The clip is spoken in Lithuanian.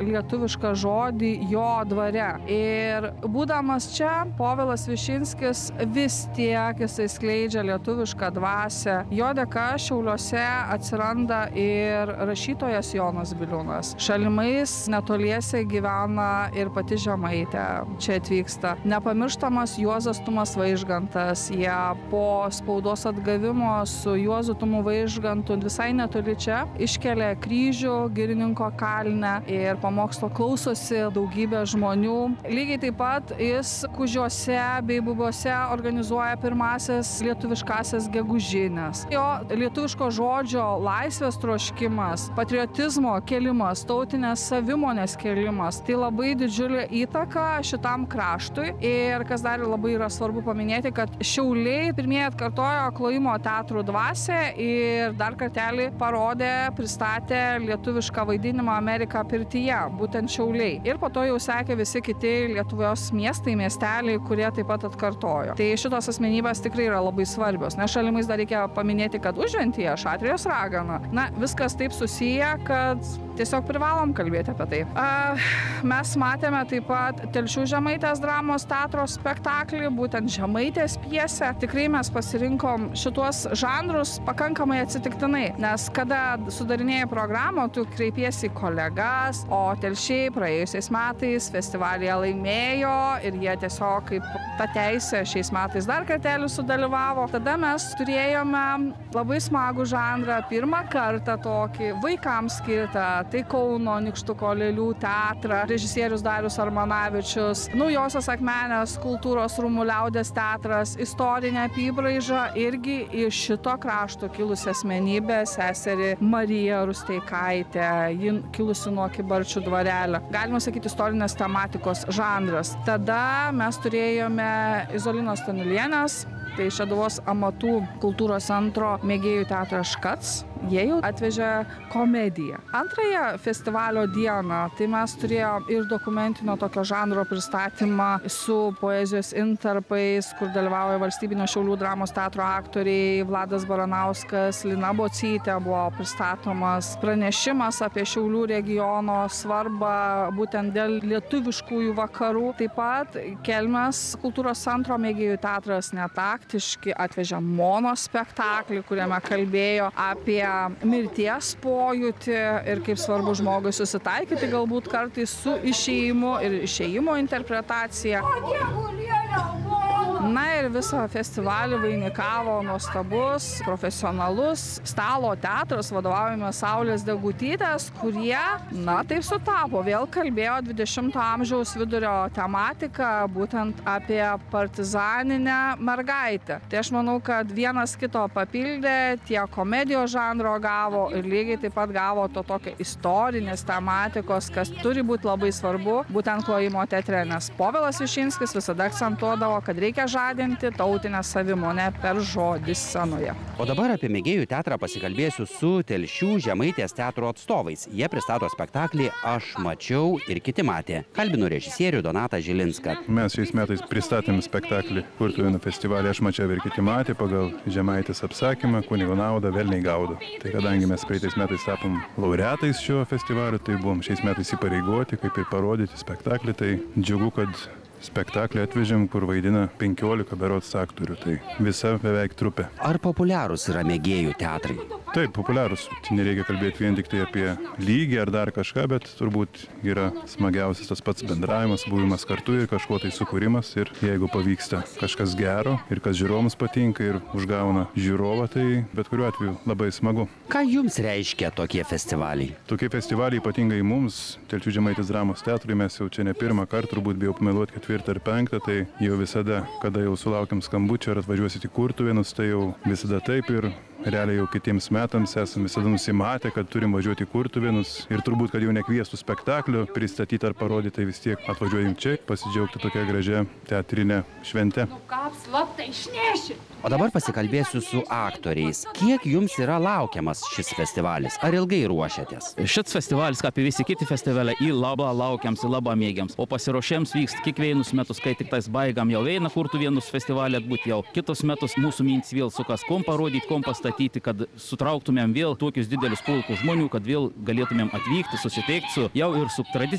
lietuvišką žodį jo dvare. Ir būdamas čia, Povilas Višinskis vis tiek jisai skleidžia lietuvišką dvasią. Jo dėka Šiauliuose atsiranda ir rašytojas Jonas Biliūnas. Šalimais netoliese gyvena ir pati Žemaitė. Čia atvyksta. Nepamirštamas Juozas Tumas Vaižgantas. Jie po spaudos atgavimo su Juozu Tumu Vaižgantu visai netoli čia iškelia kryžių Girininko kalne ir pamokslo klausosi daugybė žmonių. Lygiai taip pat jis Kužiuose bei Bubiuose organizuoja pirmąsias lietuviškąsias gegužines. Jo lietuviško žodžio laisvės troškimas, patriotizmo kėlimas, tautinės savimonės kėlimas, tai labai didžiulė įtaka šitam kraštui. Ir kas dar labai yra svarbu paminėti, kad Šiauliai pirmieji atkartojo klojimo teatrų dvasią ir dar kartelį parodė, pristatė lietuvišką vaidinimą Amerika pirtyje, būtent Šiauliai. Ir po to jau sekė visi kiti Lietuvos miestai, miesteliai, kurie taip pat atkartojo. Tai šitos asmenybės tikrai yra labai svarbios. Nes Šalimais dar reikia paminėti, kad Užventyje Šatrijos ragana. Na, viskas taip susiję, kad tiesiog privalom kalbėti apie tai. Mes matėme taip pat Telšių Žemaitės dramos teatro spektaklį, būtent Žemaitės pjesę. Tikrai mes pasirinkom šituos žanrus pakankamai atsitiktinai, nes kada sudarinėjai programą, tu kreipiesi į kolegas, o Telšiai praėjusiais metais festivalyje laimėjo ir jie tiesiog kaip ta teisė šiais metais dar kartelį sudalyvavo. Tada mes turėjome labai smagų žanrą, pirmą kartą tokį vaikams skirtą, tai Kauno Nykštuko Lėlių teatrą, režisierius Darius Armanavičius, Naujosios Akmenės kultūros rūmų liaudies teatras, istorinė apybraiža irgi iš šito krašto kilusi asmenybė, seserį Marija Rusteikaitė, ji kilusi nuo Kybarčių dvarelio. Galima sakyti istorinės tematikos žanras. Tada mes turėjome Izolinos Tanulienės, tai Šeduvos amatų kultūros centro mėgėjų teatras Škac. Jie jau atvežė komediją. Antrąją festivalio dieną tai mes turėjom ir dokumentinio tokio žanro pristatymą su poezijos intarpais, kur dalyvauja Valstybinio Šiaulių dramos teatro aktoriai Vladas Baranauskas, Lina Bocytė, buvo pristatomas pranešimas apie Šiaulių regiono svarbą būtent dėl lietuviškųjų vakarų. Taip pat Kelmės kultūros centro mėgėjų teatras Netaktiški atvežė monospektaklį, kuriame kalbėjo apie mirties pojūtį ir kaip svarbu žmogui susitaikyti galbūt kartais su išėjimu ir išėjimo interpretacija. Na ir visą festivalį vainikavo nuostabus, profesionalus stalo teatras, vadovaujame Saulės Degutytės, kurie, na taip sutapo, vėl kalbėjo 20-ojo amžiaus vidurio tematiką, būtent apie partizaninę mergaitę. Tai aš manau, kad vienas kito papildė, tiek komedijos žanro gavo ir lygiai taip pat gavo to tokio istorinės tematikos, kas turi būti labai svarbu, būtent klojimo teatre, nes Povilas Višinskis visada akcentuodavo, kad reikia žadinti tautinę savimonę per žodį scenoje. O dabar apie mėgėjų teatrą pasikalbėsiu su Telšių Žemaitės teatro atstovais. Jie pristato spektaklį Aš mačiau ir kiti matė. Kalbinu režisierių Donatą Žilinską. Mes šiais metais pristatėme spektaklį Kurtuvėnų festivalį Aš mačiau ir kiti matė pagal Žemaitės apsakymą Kunigo naudą velniai gaudo. Tai kadangi mes praeitais metais tapom laureatais šio festivalio, tai buvom šiais metais įpareigoti, kaip ir parodyti spektaklį, tai džiugu, kad spektaklį atvežėm, kur vaidina 15 berods aktorių, tai visa beveik trupė. Ar populiarūs yra mėgėjų teatrai? Taip, populiarūs. Nereikia kalbėti vien tik tai apie lygį ar dar kažką, bet turbūt yra smagiausias tas pats bendravimas, buvimas kartu ir kažko tai sukūrimas. Ir jeigu pavyksta kažkas gero ir kas žiūrovams patinka ir užgauna žiūrovą, tai bet kuriuo atveju labai smagu. Ką jums reiškia tokie festivaliai? Tokie festivaliai ypatingai mums, Telšių Žemaitės dramos teatrui, mes jau čia ne pirmą kartą, turbūt bijau pameluoti 4. ar 5, tai jau visada, kada jau sulaukiam skambučio ar atvažiuosit į Kurtuvėnus, tai jau visada taip ir realiai jau kitiems metams esame visada nusimatę, kad turim važiuoti į Kurtuvėnus ir turbūt, kad jau nekviestų spektaklio pristatyti ar parodyti, tai vis tiek atvažiuojam čia, pasidžiaugti tokia gražia teatrinė švente. O dabar pasikalbėsiu su aktoriais. Kiek jums yra laukiamas šis festivalis? Ar ilgai ruošiatės? Šis festivalis, kaip ir visi kiti festivaliai, į labai laukiams, į labai mėgiams. O pasiruošėms vyksta kiekvienus metus, kai tik tais baigam jau eina Kurtuvėnus festivalį atbūt jau. Kitus metus mūsų mintis vėl sukas, kom parodyti, kom pastatyti, kad sutrauktumėm vėl tokius didelius pulkus žmonių, kad vėl galėtumėm atvykti, susitikti su jau ir su tradiciniais